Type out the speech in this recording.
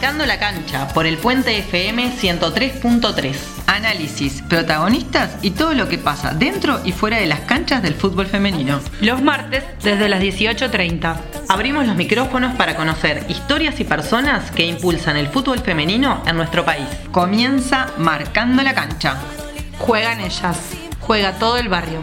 Marcando la Cancha por el Puente FM 103.3. Análisis, protagonistas y todo lo que pasa dentro y fuera de las canchas del fútbol femenino. Los martes desde las 18:30. Abrimos los micrófonos para conocer historias y personas que impulsan el fútbol femenino en nuestro país. Comienza Marcando la Cancha. Juegan ellas. Juega todo el barrio.